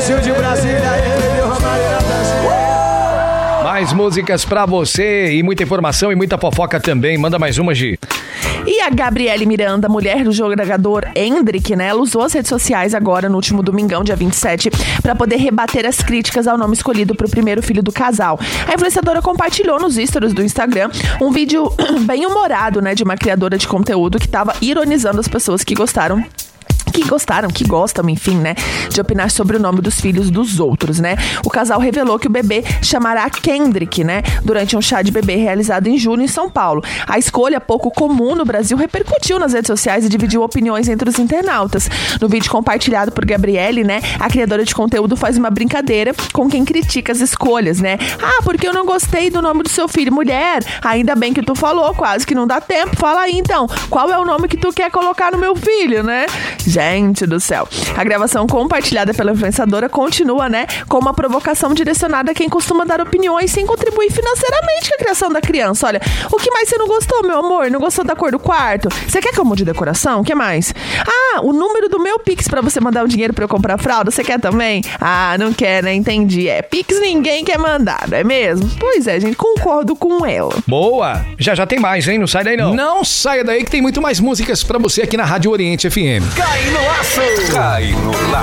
Brasil de Brasília, ele deu Romário na dança. Mais músicas pra você e muita informação e muita fofoca também. Manda mais uma, Gi. E a Gabriele Miranda, mulher do jogador Hendrick, né? Ela usou as redes sociais agora, no último domingão, dia 27, pra poder rebater as críticas ao nome escolhido pro primeiro filho do casal. A influenciadora compartilhou nos stories do Instagram um vídeo bem humorado, né? De uma criadora de conteúdo que tava ironizando as pessoas que gostam, enfim, né, de opinar sobre o nome dos filhos dos outros, né? O casal revelou que o bebê chamará Kendrick, né, durante um chá de bebê realizado em julho em São Paulo. A escolha, pouco comum no Brasil, repercutiu nas redes sociais e dividiu opiniões entre os internautas. No vídeo compartilhado por Gabriele, né, a criadora de conteúdo faz uma brincadeira com quem critica as escolhas, né? Ah, porque eu não gostei do nome do seu filho. Mulher, ainda bem que tu falou, quase que não dá tempo. Fala aí, então, qual é o nome que tu quer colocar no meu filho, né? Gente do céu. A gravação compartilhada pela influenciadora continua, né, com uma provocação direcionada a quem costuma dar opiniões sem contribuir financeiramente com a criação da criança. Olha, o que mais você não gostou, meu amor? Não gostou da cor do quarto? Você quer que eu mude decoração? O que mais? Ah, o número do meu Pix pra você mandar o dinheiro pra eu comprar fralda, você quer também? Ah, não quer, né? Entendi. Pix ninguém quer mandar, não é mesmo? Pois é, gente, concordo com ela. Boa! Já tem mais, hein? Não sai daí, não. Não saia daí que tem muito mais músicas pra você aqui na Rádio Oriente FM. Cai no laço! Cai no laço!